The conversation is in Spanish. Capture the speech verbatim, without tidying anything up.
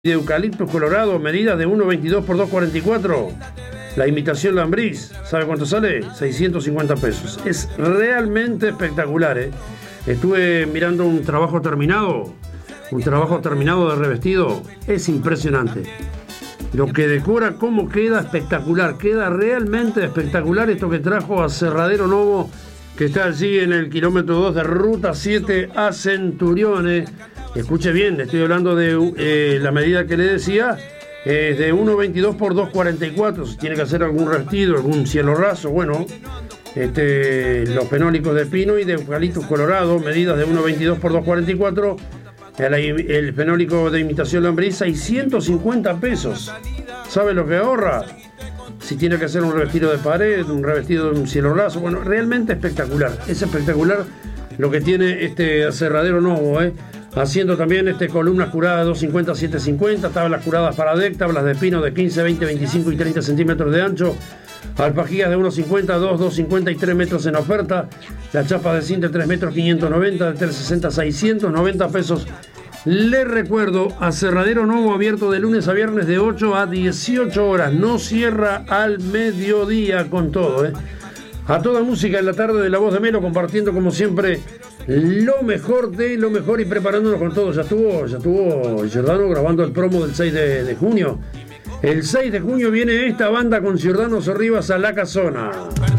de eucaliptus colorado, medidas de uno veintidós por dos cuarenta y cuatro. La imitación Lambrís, ¿sabe cuánto sale? seiscientos cincuenta pesos. Es realmente espectacular, ¿eh? Estuve mirando un trabajo terminado, un trabajo terminado de revestido. Es impresionante. Lo que decora, cómo queda espectacular. Queda realmente espectacular esto que trajo Aserradero Novo, que está allí en el kilómetro dos de Ruta siete a Centuriones. Escuche bien, estoy hablando de eh, la medida que le decía, es de uno veintidós por dos cuarenta y cuatro. Si tiene que hacer algún revestido, algún cielo raso, bueno, este, los fenólicos de pino y de eucaliptus colorado, medidas de uno veintidós por dos cuarenta y cuatro. El, el fenólico de imitación Lambrís, seiscientos cincuenta pesos. ¿Sabe lo que ahorra? Si tiene que hacer un revestido de pared, un revestido de un cielo raso, bueno, realmente espectacular. Es espectacular lo que tiene este Aserradero Novo, ¿eh? Haciendo también este, columnas curadas doscientos cincuenta a setecientos cincuenta, tablas curadas para deck, tablas de pino de quince, veinte, veinticinco y treinta centímetros de ancho, alfajillas de uno cincuenta, dos, dos cincuenta y tres metros en oferta, la chapa de zinc de tres metros quinientos noventa, de trescientos sesenta a seiscientos noventa pesos. Les recuerdo, Aserradero Novo abierto de lunes a viernes de ocho a dieciocho horas, no cierra al mediodía con todo, ¿eh? A toda música en la tarde de La Voz de Melo, compartiendo como siempre lo mejor de lo mejor y preparándonos con todo. Ya estuvo, ya estuvo Giordano grabando el promo del seis de junio. El seis de junio viene esta banda con Giordano Sorribas a La Casona.